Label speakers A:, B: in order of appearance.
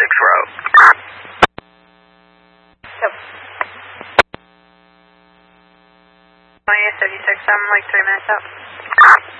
A: route.
B: Yep. 2836, I'm like 3 minutes out.